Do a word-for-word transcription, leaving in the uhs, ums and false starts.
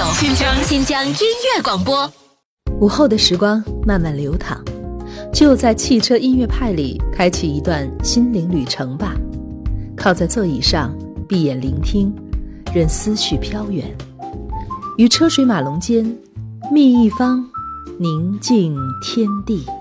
九，新疆新疆音乐广播。 午后的时光慢慢流淌，就在汽车音乐派里开启一段心灵旅程吧。靠在座椅上，闭眼聆听，任思绪飘远，于车水马龙间觅一方宁静天地。